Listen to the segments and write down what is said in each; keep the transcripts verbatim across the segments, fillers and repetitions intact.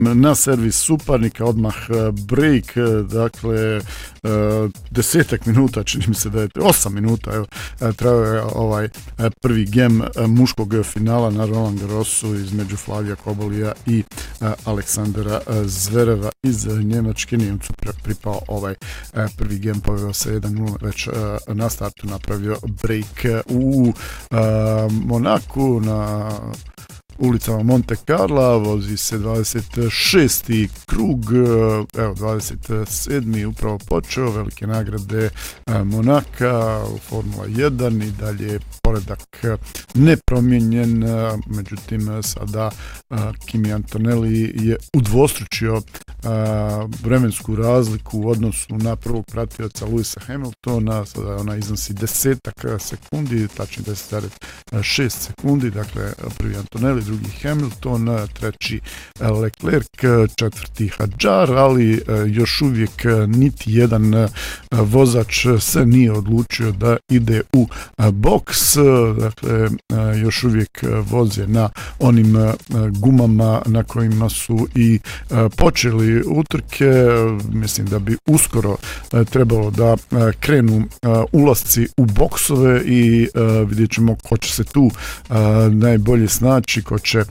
na servis suparnika, odmah break, dakle desetak minuta, čini mi se da je osam minuta, evo, trajao je ovaj prvi gem muškog finala na Roland Garrosu između Flavija Kobolija i Aleksandra Zvereva iz Njemačke. Njemcu pripao ovaj prvi gem, poveo se jedan nula, već na startu napravio break u Monaku na ulicama Monte Carla, vozi se dvadeset šesti krug, evo dvadeset sedmi upravo počeo, velike nagrade Monaka, Formula jedan i dalje poredak nepromijenjen, međutim sada Kimi Antonelli je udvostručio vremensku razliku u odnosu na prvog pratioca Lewisa Hamiltona, sada ona iznosi desetak sekundi, tačnije deset zarez šest sekundi, dakle prvi Antonelli, drugi Hamilton, treći Leclerc, četvrti Hadjar, ali još uvijek niti jedan vozač se nije odlučio da ide u boks, dakle još uvijek voze na onim gumama na kojima su i počeli utrke. Mislim da bi uskoro trebalo da krenu ulasci u boksove i vidjet ćemo ko će se tu najbolje snaći, ko će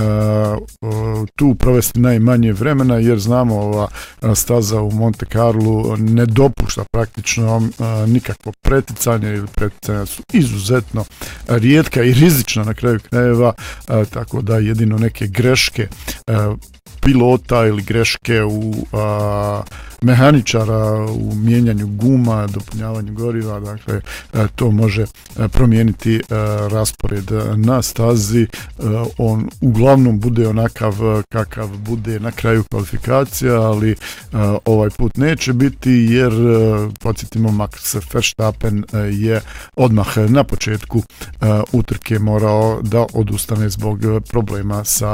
tu provesti najmanje vremena, jer znamo ova staza u Monte Carlu ne dopušta praktično nikakvo preticanje, ili preticanja su izuzetno rijetka i rizična na kraju krajeva, tako da jedino neke greške pilota ili greške u a, mehaničara u mijenjanju guma, dopunjavanju goriva, dakle to može promijeniti raspored na stazi. On uglavnom bude onakav kakav bude na kraju kvalifikacija, ali ovaj put neće biti, jer podsjetimo, Max Verstappen je odmah na početku utrke morao da odustane zbog problema sa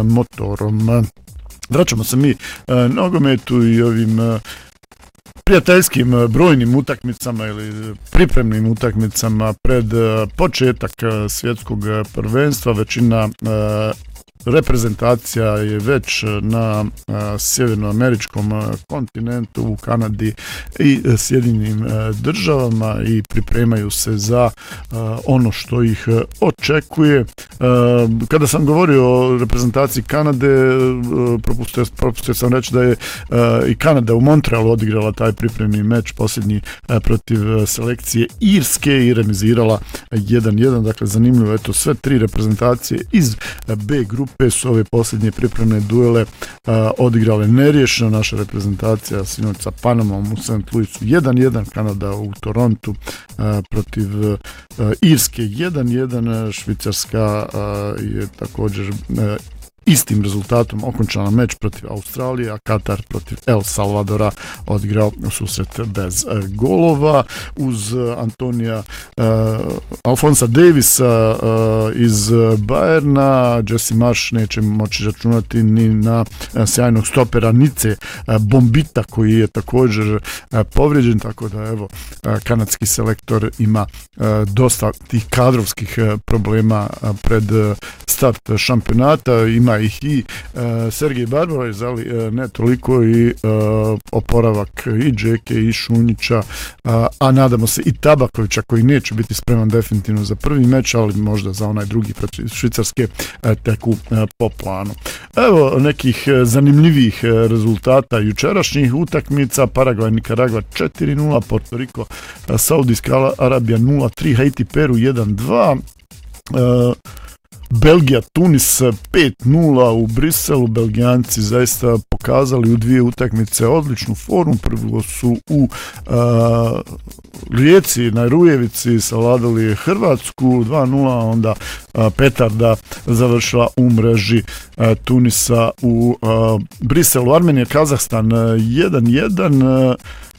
motorom. Vraćamo se mi e, nogometu i ovim e, prijateljskim brojnim utakmicama ili pripremnim utakmicama pred e, početak e, svjetskog prvenstva. Većina e, reprezentacija je već na a, sjevernoameričkom a, kontinentu, u Kanadi i a, Sjedinjenim a, državama i pripremaju se za a, ono što ih a, očekuje. A, kada sam govorio o reprezentaciji Kanade, a, propustio, propustio sam reći da je a, i Kanada u Montrealu odigrala taj pripremni meč posljednji a, protiv a, selekcije Irske i remizirala jedan jedan. Dakle, zanimljivo, eto, sve tri reprezentacije iz a, B grupe su ove posljednje pripremne duele a, odigrale neriješeno. Naša reprezentacija sinoć sa Panamom u Saint Louisu jedan jedan, Kanada u Torontu a, protiv a, Irske jedan jedan, Švicarska a, je također a, istim rezultatom okončala meč protiv Australije, a Katar protiv El Salvadora odigrao susret bez e, golova. Uz Antonija e, Alfonsa Davisa e, iz Bayerna, Jesse Marsh neće moći računati ni na e, sjajnog stopera Nice e, Bombita, koji je također e, povrijeđen, tako da evo e, kanadski selektor ima e, dosta tih kadrovskih e, problema e, pred e, start šampionata. Ima ih i uh, Sergej Barbarić, ali uh, ne toliko, i uh, oporavak i Džeke i Šunjića, uh, a nadamo se i Tabakovića, koji neće biti spreman definitivno za prvi meč, ali možda za onaj drugi protiv Švicarske uh, teku uh, po planu. Evo nekih uh, zanimljivih uh, rezultata jučerašnjih utakmica: Paragvaj Nikaragva četiri nula, Porto Riko uh, Saudijska Arabija nula tri, Haiti Peru jedan dva, uh, Belgija Tunis pet nula u Briselu. Belgijanci zaista pokazali u dvije utakmice odličnu formu. Prvo su u uh, Rijeci na Rujevici savladali Hrvatsku dva nula, onda uh, petarda završila u mreži uh, Tunisa u uh, Briselu. Armenija Kazahstan jedan jedan. Uh,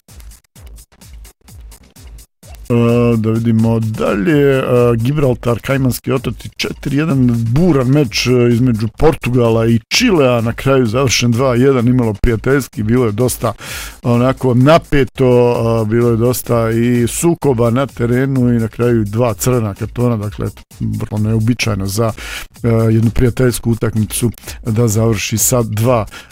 Uh, da vidimo dalje, uh, Gibraltar Kajmanski otoci četiri jedan, buran meč uh, između Portugala i Čilea, na kraju završen dva jedan, imalo prijateljski, bilo je dosta onako napeto, uh, bilo je dosta i sukoba na terenu i na kraju dva crvena kartona, dakle vrlo neobičajno za uh, jednu prijateljsku utakmicu da završi sa dva